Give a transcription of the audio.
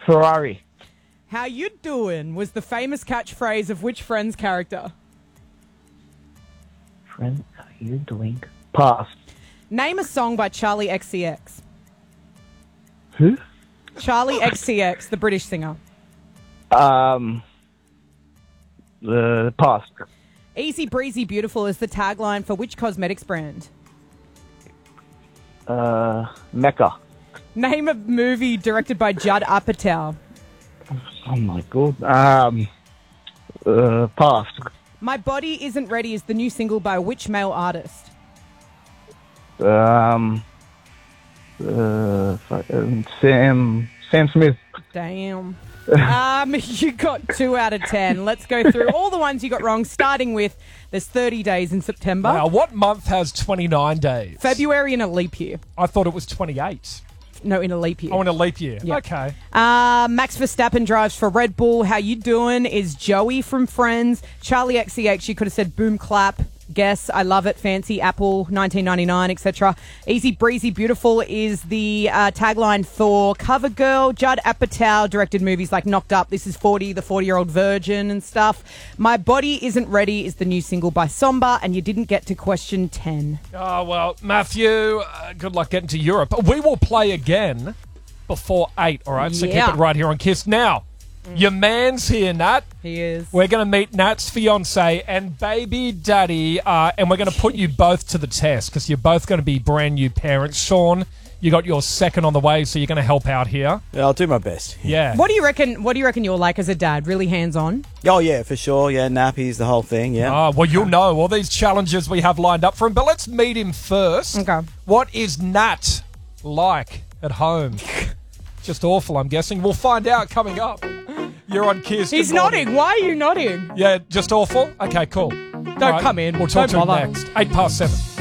Ferrari. How you doing was the famous catchphrase of which Friends character? Friend, how you doing? Pass. Name a song by Charlie XCX. Who? Charlie XCX, the British singer. Pass. Easy breezy beautiful is the tagline for which cosmetics brand? Mecca. Name a movie directed by Judd Apatow. Oh my god. Pass. My Body Isn't Ready is the new single by which male artist? Sam Smith. Damn. You got 2 out of 10. Let's go through all the ones you got wrong, starting with there's 30 days in September. Wow, what month has 29 days? February in a leap year. I thought it was 28. No, in a leap year. Oh, in a leap year. Yeah. Okay. Max Verstappen drives for Red Bull. How you doing is Joey from Friends. Charlie XCX, you could have said boom clap. Guess, I love it, fancy, Apple, 1999, etc. Easy breezy beautiful is the tagline for CoverGirl. Judd Apatow directed movies like Knocked Up, This Is 40, The 40-Year-Old Virgin and stuff. My Body Isn't Ready is the new single by Somba, and you didn't get to question 10. Oh, well, Matthew, good luck getting to Europe. We will play again before 8, all right? So keep it right here on KISS. Now, your man's here, Nat. He is. We're going to meet Nat's fiance and baby daddy, and we're going to put you both to the test because you're both going to be brand new parents. Sean, you got your second on the way, so you're going to help out here. Yeah, I'll do my best. Yeah. What do you reckon you're like as a dad? Really hands-on? Oh, yeah, for sure. Yeah, nappies, the whole thing, yeah. Oh, well, you'll know all these challenges we have lined up for him, but let's meet him first. Okay. What is Nat like at home? Just awful, I'm guessing. We'll find out coming up. You're on KISS. He's nodding. Why are you nodding? Yeah, just awful? Okay, cool. Don't come in. We'll talk Don't to him bother. next. 7:08.